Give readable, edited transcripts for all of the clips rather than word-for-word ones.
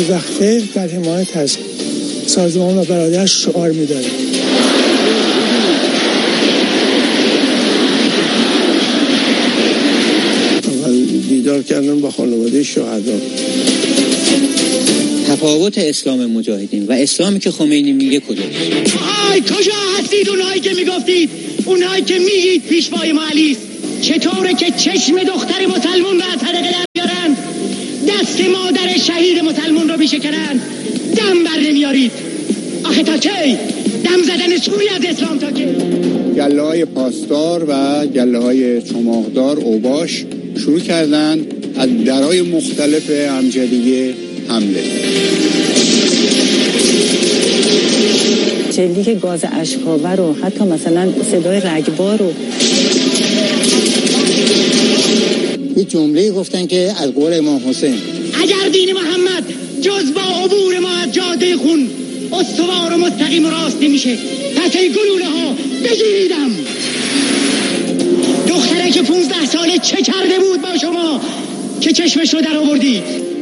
وقته در حمایت از سازمان و برادرش شعار می‌داره. دیدار کردن با خانواده شهدا. تفاوت اسلام مجاهدین و اسلامی که خمینی میگه کجاست؟ کجا هستید اونایی که میگفتید، اونایی که میگید پیشوای ما علیست؟ چطوره که چشم دختر مسلمون رو از صدقه در بیارن، دست مادر شهید مسلمون رو بیشکنن، دم بر نمیارید؟ آخه تا کی؟ دم زدن سوری از اسلام تا کی؟ گله های پاسدار و گله های چماقدار اوباش شروع کردن از درهای مختلف امجدیه حمله. شلیک گاز اشک‌آور رو، حتی مثلا صدای رگبار رو. یه جمله گفتن که از قول امام حسین، اگر دین محمد جز با عبور ما از جاده خون استوار و مستقیم و راست نمیشه، پس ای گلوله ها بگیریدم. دختره که 15 ساله چه کرده بود با شما که چشمش رو در آوردید؟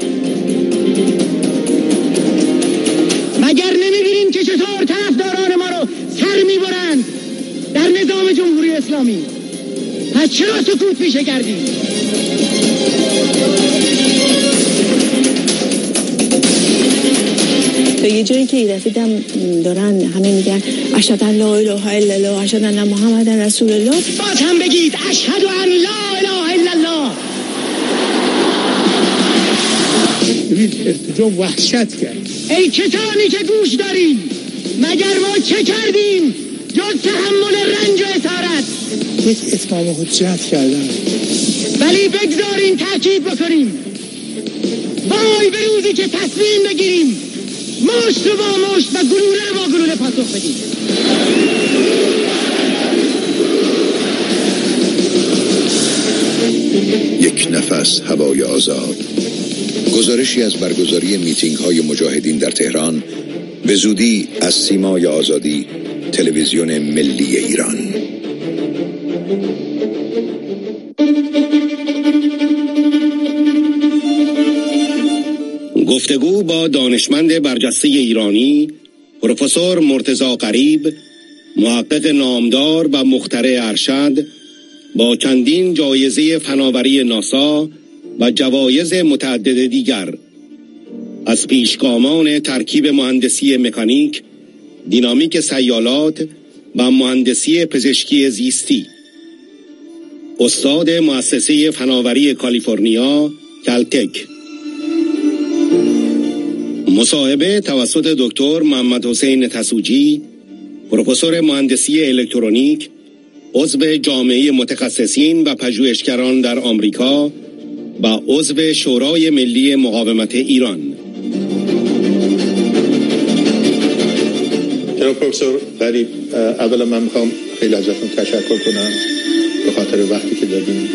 مگر نمیبینیم که چطور طرفداران ما رو سر میبرند در نظام جمهوری اسلامی؟ پس چرا سکوت میشه کردیم؟ تا یه جایی که یه دفعه دارن همه میگن اشهد ان لا اله الا الله اشهد ان محمد رسول الله، باز هم بگید اشهد ان لا اله الا الله. ببین ارتجاع وحشت کرد. ای کسانی که گوش دارین، مگر ما چه کردیم جز تحمل رنج و اسارت؟ یک اتمام حجت کردن. ولی بگذارین تأکید بکنیم، وای به روزی که تصمیم بگیریم مشت رو با مشت و گلوله رو با گلوله پاسخ بدیم. یک نفس هوای آزاد. گزارشی از برگزاری میتینگ های مجاهدین در تهران به زودی از سیمای آزادی، تلویزیون ملی ایران. گفتگو با دانشمند برجسته ایرانی پروفسور مرتضی غریب، محقق نامدار و مخترع ارشد با چندین جایزه فناوری ناسا و جوایز متعدد دیگر، از پیشگامان ترکیب مهندسی مکانیک، دینامیک سیالات و مهندسی پزشکی زیستی. استاد مؤسسه فناوری کالیفرنیا کلتک. مصاحبه توسط دکتر محمد حسین تسوجی، پروفسور مهندسی الکترونیک، عضو جامعه متخصصین و پژوهشگران در آمریکا و عضو شورای ملی مقاومت ایران. جناب پروفسور غریب، اولا من میخوام خیلی ازتون تشکر کنم به خاطر وقتی که دادین